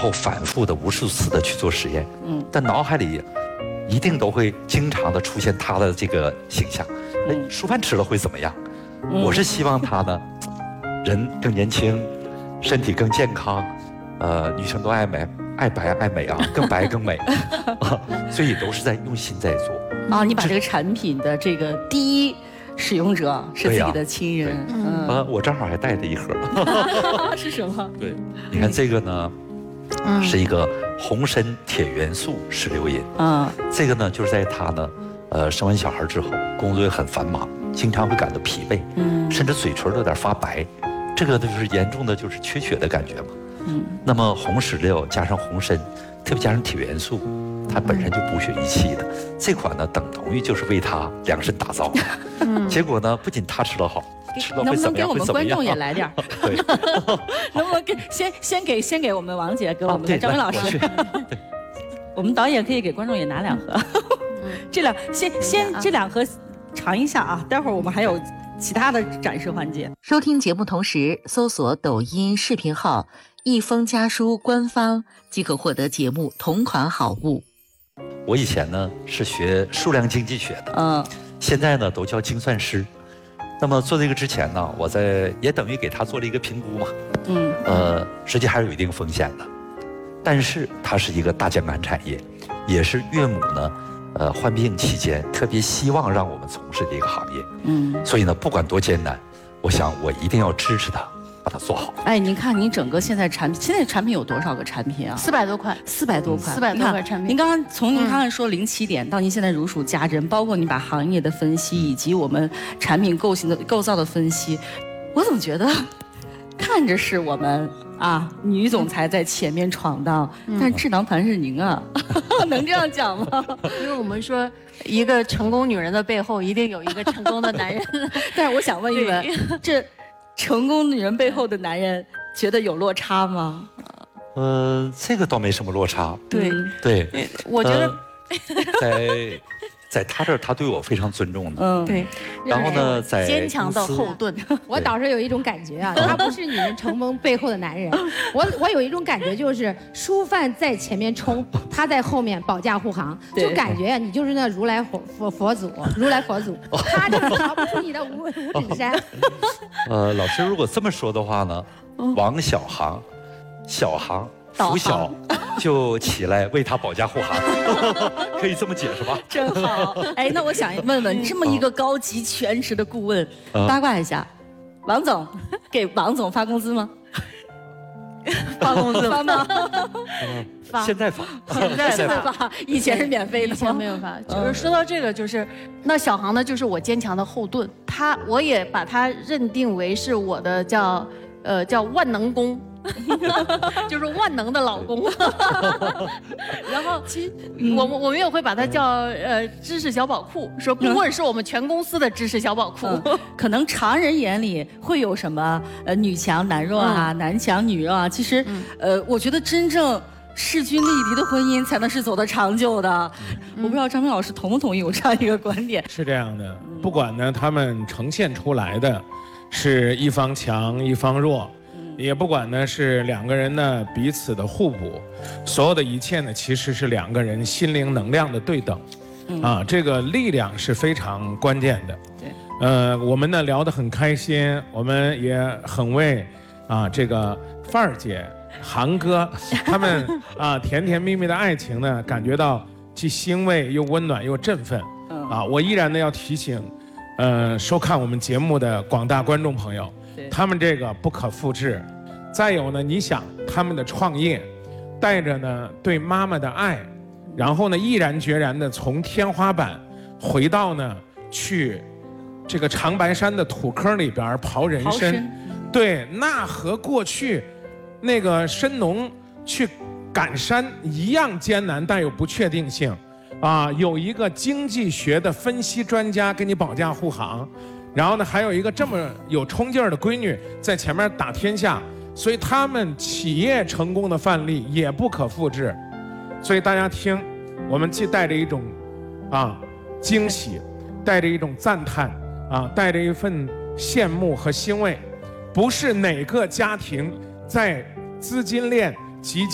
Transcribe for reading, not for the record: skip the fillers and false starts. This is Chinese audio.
后反复的无数次的去做实验，但脑海里一定都会经常的出现他的这个形象。熟饭吃了会怎么样？我是希望他呢，人更年轻，身体更健康，女生都爱美、爱白、爱美啊，更白更美，所以都是在用心在做。 啊，你把这个产品的这个第一使用者是自己的亲人。 我正好还带着一盒。 是什么？ 对，你看这个呢，是一个红参铁元素石榴饮。这个呢，就是在他呢，生完小孩之后，工作也很繁忙，经常会感到疲惫，甚至嘴唇都有点发白，这个呢就是严重的就是缺血的感觉嘛。那么红石榴加上红参，特别加上铁元素，它本身就补血益气的。这款呢，等同于就是为他量身打造。结果呢，不仅他吃得好，吃了会怎么样？ 能不能给我们观众也来点？ 对， 能不能给先给我们王姐，给我们张明老师。我们导演可以给观众也拿2盒。这2盒尝一下啊，待会儿我们还有其他的展示环节。 收听节目同时搜索抖音视频号一封家书官方即可获得节目同款好物。 我以前呢是学数量经济学的，现在呢都叫精算师。那么做这个之前呢，我也等于给他做了一个评估嘛，实际还是有一定风险的，但是它是一个大健康产业，也是岳母呢，患病期间特别希望让我们从事的一个行业，所以呢，不管多艰难，我想我一定要支持他，把它做好。 哎，您看您整个现在产品有多少个产品啊 ？400多款 ，400多款 ，400多款产品。 您刚刚说零起点到您现在如数家珍，包括你把行业的分析以及我们产品构造的分析，我总觉得看着是我们啊女总裁在前面闯荡，但智囊团是您啊，能这样讲吗？ 因为我们说一个成功女人的背后一定有一个成功的男人。 但是我想问一问，这成功女人背后的男人觉得有落差吗？ 这个倒没什么落差。 对， 我觉得在他这儿，他对我非常尊重的。 对。 然后呢，在坚强的后盾。 我倒是有一种感觉啊，他不是女人成功背后的男人。我有一种感觉，就是舒范在前面冲，他在后面保驾护航，就感觉呀，你就是那如来佛祖，他就逃不出你的五指山。 老师如果这么说的话呢，王小航，小航拂晓就起来为他保驾护航，可以这么解释吧？ 真好。哎，那我想问问，这么一个高级全职的顾问，八卦一下，王总给王总发工资吗？ 发工资发吗？ 现在发， 以前是免费的， 以前没有发。就是说到这个，就是那小航呢，就是我坚强的后盾，我也把他认定为是我的叫万能公。就是万能的老公。然后我们也会把它叫知识小宝库，说顾问是我们全公司的知识小宝库。 可能常人眼里会有什么女强男弱啊，男强女弱啊，其实我觉得真正势均力敌的婚姻才能是走得长久的。我不知道张明老师同不同意我这样一个观点？ 是这样的，不管呢他们呈现出来的是一方强一方弱，也不管呢是两个人呢彼此的互补，所有的一切呢其实是两个人心灵能量的对等，这个力量是非常关键的。对，我们呢聊得很开心，我们也很为这个范儿姐、韩哥他们甜甜蜜蜜的爱情呢感觉到既欣慰又温暖又振奋。我依然呢要提醒，收看我们节目的广大观众朋友。他们这个不可复制。再有呢，你想他们的创业，带着呢对妈妈的爱，然后呢毅然决然的从天花板回到呢去这个长白山的土坑里边刨人参。对，那和过去那个参农去赶山一样艰难，但有不确定性。有一个经济学的分析专家给你保驾护航。然后呢，还有一个这么有冲劲儿的闺女在前面打天下，所以他们企业成功的范例也不可复制。所以大家听，我们既带着一种惊喜，带着一种赞叹带着一份羡慕和欣慰，不是哪个家庭在资金链